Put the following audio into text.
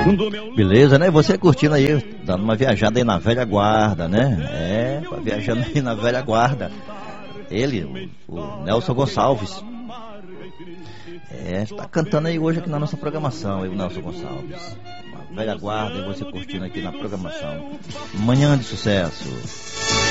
Beleza, né? Você curtindo aí, dando uma viajada aí na velha guarda, né? Viajando aí na velha guarda. Ele, o Nelson Gonçalves. Está cantando aí hoje aqui na nossa programação, aí o Nelson Gonçalves. Uma velha guarda e você curtindo aqui na programação. Manhã de Sucesso.